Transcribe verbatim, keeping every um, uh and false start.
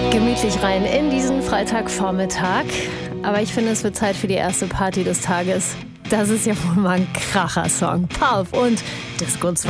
Gemütlich rein in diesen Freitagvormittag. Aber ich finde, es wird Zeit für die erste Party des Tages. Das ist ja wohl mal ein Kracher-Song. Pulp und Disco zwei.